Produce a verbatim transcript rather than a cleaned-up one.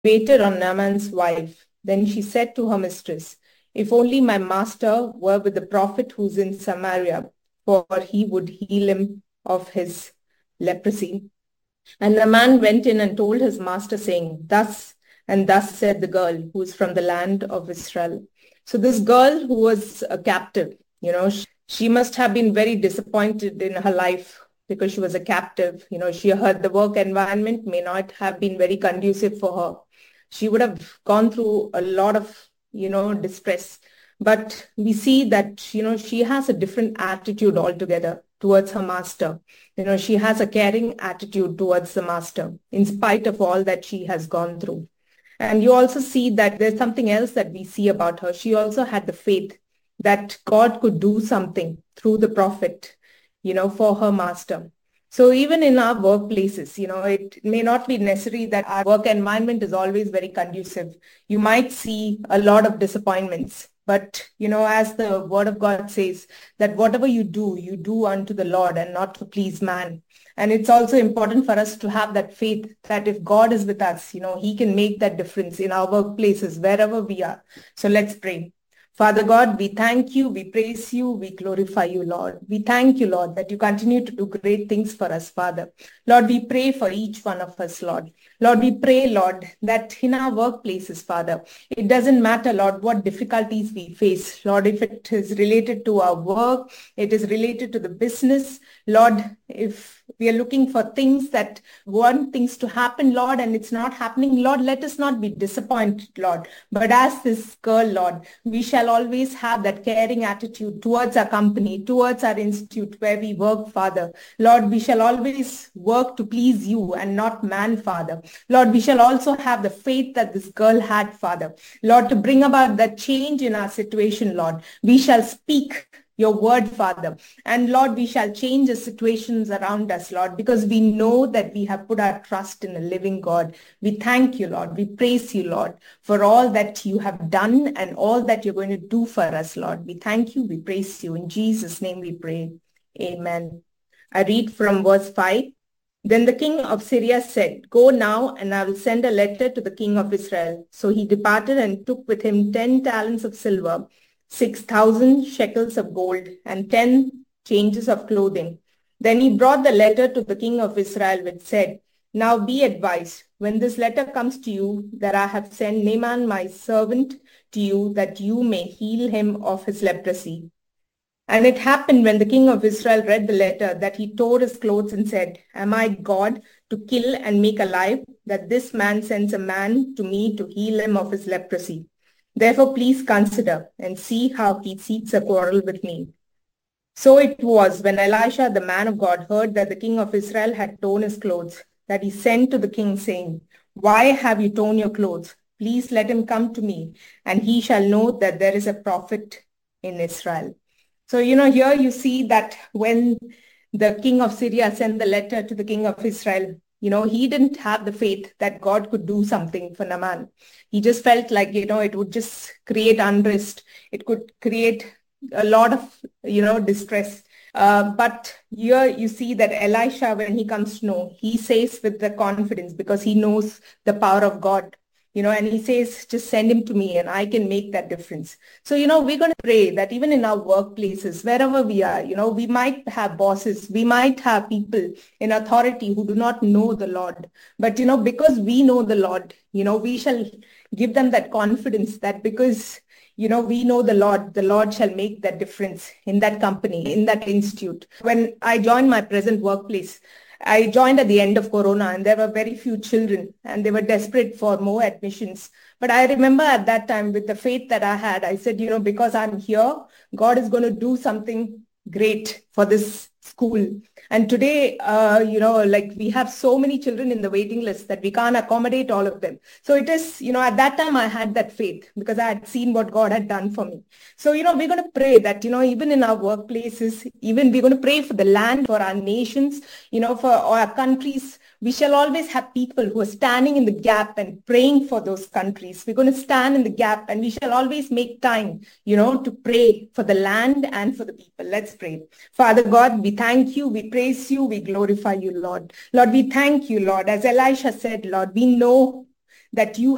waited on Naaman's wife. Then she said to her mistress, "If only my master were with the prophet who's in Samaria, for he would heal him of his leprosy." And Naaman went in and told his master, saying, "Thus and thus said the girl who is from the land of Israel." So this girl who was a captive, you know, she, she must have been very disappointed in her life because she was a captive. You know, she heard the work environment may not have been very conducive for her. She would have gone through a lot of, you know, distress. But we see that, you know, she has a different attitude altogether towards her master. You know, she has a caring attitude towards the master in spite of all that she has gone through. And you also see that there's something else that we see about her. She also had the faith that God could do something through the prophet, you know, for her master. So even in our workplaces, you know, it may not be necessary that our work environment is always very conducive. You might see a lot of disappointments. But, you know, as the word of God says, that whatever you do, you do unto the Lord and not to please man. And it's also important for us to have that faith that if God is with us, you know, he can make that difference in our workplaces, wherever we are. So let's pray. Father God, we thank you, we praise you, we glorify you, Lord. We thank you, Lord, that you continue to do great things for us, Father. Lord, we pray for each one of us, Lord. Lord, we pray, Lord, that in our workplaces, Father, it doesn't matter, Lord, what difficulties we face. Lord, if it is related to our work, it is related to the business, Lord, if we are looking for things that want things to happen, Lord, and it's not happening, Lord, let us not be disappointed, Lord. But as this girl, Lord, we shall always have that caring attitude towards our company, towards our institute where we work, Father. Lord, we shall always work to please you and not man, Father. Lord, we shall also have the faith that this girl had, Father. Lord, to bring about that change in our situation, Lord, we shall speak your word, Father. And Lord, we shall change the situations around us, Lord, because we know that we have put our trust in a living God. We thank you, Lord. We praise you, Lord, for all that you have done and all that you're going to do for us, Lord. We thank you. We praise you. In Jesus' name we pray. Amen. I read from verse five. Then the king of Syria said, "Go now, and I will send a letter to the king of Israel." So he departed and took with him ten talents of silver, six thousand shekels of gold, and ten changes of clothing. Then he brought the letter to the king of Israel, which said, "Now be advised, when this letter comes to you, that I have sent Naaman my servant to you, that you may heal him of his leprosy." And it happened when the king of Israel read the letter that he tore his clothes and said, "Am I God to kill and make alive, that this man sends a man to me to heal him of his leprosy? Therefore, please consider and see how he seeks a quarrel with me." So it was when Elisha, the man of God, heard that the king of Israel had torn his clothes, that he sent to the king, saying, "Why have you torn your clothes? Please let him come to me, and he shall know that there is a prophet in Israel." So, you know, here you see that when the king of Syria sent the letter to the king of Israel, you know, he didn't have the faith that God could do something for Naaman. He just felt like, you know, it would just create unrest. It could create a lot of, you know, distress. Uh, but here you see that Elisha, when he comes to know, he says with the confidence because he knows the power of God. You know, and he says, just send him to me and I can make that difference. So, you know, we're going to pray that even in our workplaces, wherever we are, you know, we might have bosses, we might have people in authority who do not know the Lord. But, you know, because we know the Lord, you know, we shall give them that confidence that because, you know, we know the Lord, the Lord shall make that difference in that company, in that institute. When I joined my present workplace, I joined at the end of Corona and there were very few children and they were desperate for more admissions. But I remember at that time with the faith that I had, I said, you know, because I'm here, God is going to do something great for this school. And today, uh, you know, like we have so many children in the waiting list that we can't accommodate all of them. So it is, you know, at that time I had that faith because I had seen what God had done for me. So, you know, we're going to pray that, you know, even in our workplaces, even we're going to pray for the land, for our nations, you know, for our countries. We shall always have people who are standing in the gap and praying for those countries. We're going to stand in the gap and we shall always make time, you know, to pray for the land and for the people. Let's pray. Father God, we thank you, we praise you, we glorify you, Lord. Lord, we thank you, Lord. As Elisha said, Lord, we know that you